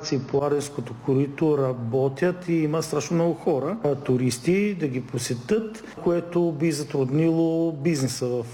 атракции по Арdenското корито работят и има страшно много хора, туристи да ги посетят, което би затруднило бизнеса в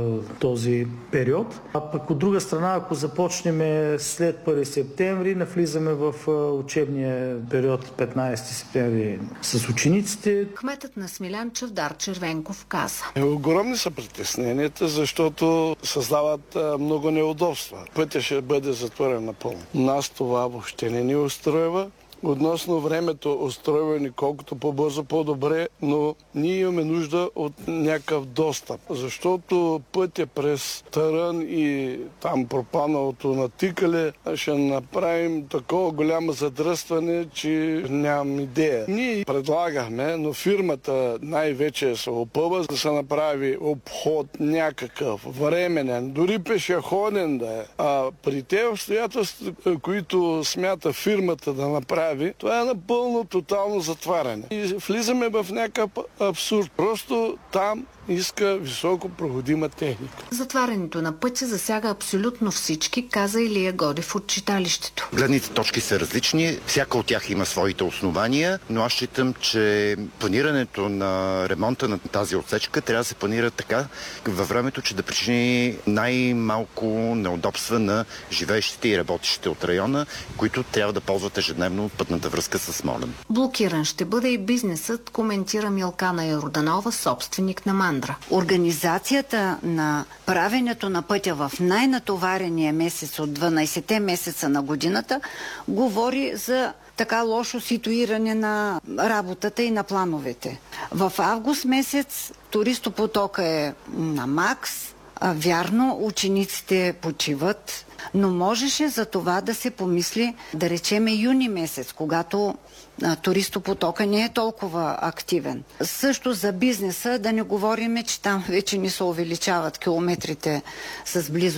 този период. А пък от друга страна, ако започнем след 1 септември, навлизаме в учебния период 15 септември с учениците. Кметът на Смилян Чавдар Червенков каза: Огромни са притесненията, защото създават много неудобства. Пътя ще бъде затворен напълно. Нас това въобще не ни устройва. Относно времето, устройване колкото по-бързо, по-добре, но ние имаме нужда от някакъв достъп, защото пътя през Търън и там пропаналото на Тикале ще направим такова голямо задръстване, че нямам идея. Ние предлагахме, но фирмата най-вече се опъва да се направи обход някакъв, временен, дори пешеходен да е. А при тези обстоятелства, които смята фирмата да направи, това е напълно тотално затваряне. И влизаме в някакъв абсурд. Просто там иска високо проходима техника. Затварянето на пътя засяга абсолютно всички, каза Илия Годев от читалището. Гледните точки са различни, всяка от тях има своите основания, но аз считам, че планирането на ремонта на тази отсечка трябва да се планира така във времето, че да причини най-малко неудобства на живеещите и работещите от района, които трябва да ползват ежедневно пътната връзка с Смолян. Блокиран ще бъде и бизнесът, коментира Милкана Йорданова, собственик на Мандра. Организацията на правенето на пътя в най-натоварения месец от 12-те месеца на годината говори за така лошо ситуиране на работата и на плановете. В август месец туристопотока е на макс. Вярно, учениците почиват, но можеше за това да се помисли, да речеме юни месец, когато туристопотока не е толкова активен. Също за бизнеса да не говорим, че там вече ни се увеличават километрите с близо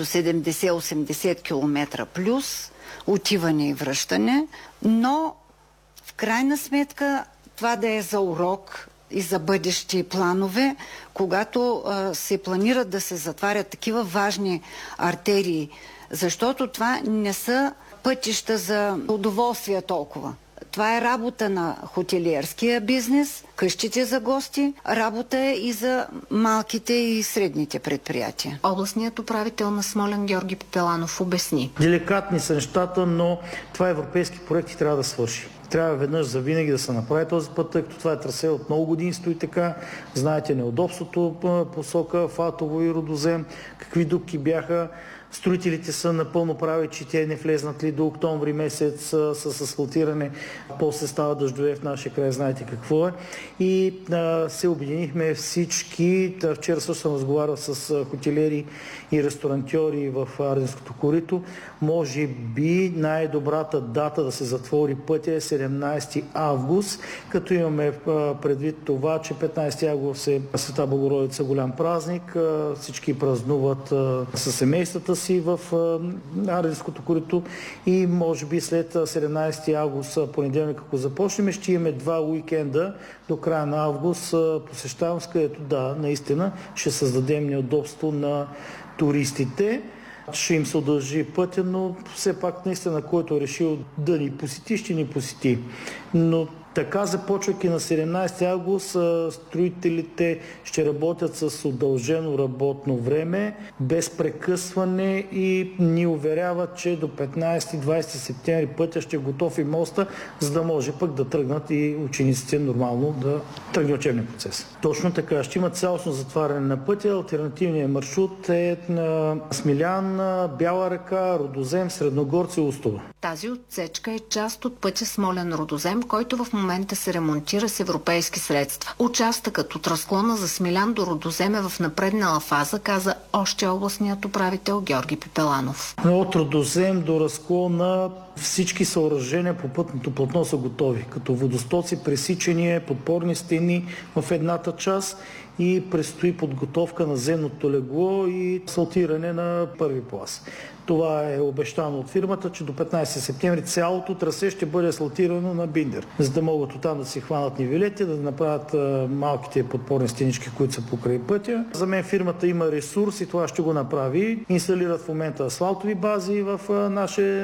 70-80 км плюс, отиване и връщане, но в крайна сметка това да е за урок и за бъдещи планове, когато се планират да се затварят такива важни артерии, защото това не са пътища за удоволствие толкова. Това е работа на хотелиерския бизнес, къщите за гости, работа е и за малките и средните предприятия. Областният управител на Смолян Георги Пепеланов обясни: деликатни са нещата, но това европейски проект и трябва да свърши. Трябва веднъж за винаги да се направи този път, тъй като това е трасе от много години стои така. Знаете неудобството посока Фатово и Рудозем, какви дупки бяха. Строителите са напълно прави, че те не влезнат ли до октомври месец с асфалтиране. После става дъждове в нашия край, знаете какво е. И се обединихме всички. Вчера също съм разговарял с хотелиери и ресторантьори в Арденското корито. Може би най-добрата дата да се затвори пътя е 17 август, като имаме предвид това, че 15 август е Света Богородица голям празник. Всички празнуват със семействата си в Арденското корито и може би след 17 август, понеделник, ако започнем, ще имаме 2 уикенда до края на август посещавам, с където да, наистина ще създадем неудобство на туристите. Ще им се удължи пътя, но все пак наистина, който е решил да ни посети, ще ни посети. Но така, започвайки на 17 август, строителите ще работят с удължено работно време, без прекъсване и ни уверяват, че до 15-20 септември пътя ще е готов и моста, за да може пък да тръгнат и учениците нормално да тръгне учебния процес. Точно така, ще има цялостно затваряне на пътя. Алтернативният маршрут е на Смилян, Бяла река, Рудозем, Средногорци, Устово. Тази отсечка е част от пътя Смолян-Рудозем, който в момента се ремонтира с европейски средства. Участъкът от разклона за Смилян до Рудозем е в напреднала фаза, каза още областният управител Георги Пепеланов. От Рудозем до разклона всички съоръжения по пътното платно са готови, като водостоци, пресичания, подпорни стени в едната част и предстои подготовка на земното легло и асфалтиране на първи пласт. Това е обещано от фирмата, че до 15 септември цялото трасе ще бъде асфалтирано на биндер, за да могат оттам да си хванат нивелети, да направят малките подпорни стенички, които са покрай пътя. За мен фирмата има ресурс и това ще го направи. Инсталират в момента асфалтови бази в наше